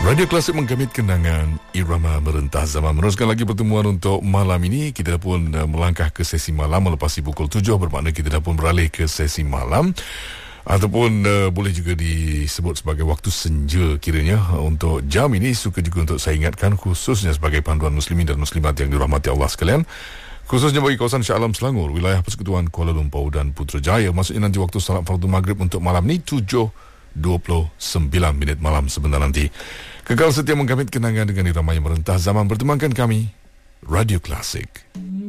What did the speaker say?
Radio Klasik menggamit kenangan irama merentah zaman. Meneruskan lagi pertemuan untuk malam ini. Kita pun melangkah ke sesi malam melepasi pukul 7, bermakna kita dah pun beralih ke sesi malam ataupun boleh juga disebut sebagai waktu senja kiranya. Untuk jam ini suka juga untuk saya ingatkan, khususnya sebagai panduan muslimin dan muslimat yang dirahmati Allah sekalian, khususnya bagi kawasan Shah Alam Selangor, wilayah Persekutuan Kuala Lumpur dan Putrajaya. Maksudnya nanti waktu salat fardu maghrib untuk malam ni 7:29 malam sebentar nanti. Kekal setia menggamit kenangan dengan irama yang merentah zaman. Bertemankan kami, Radio Klasik.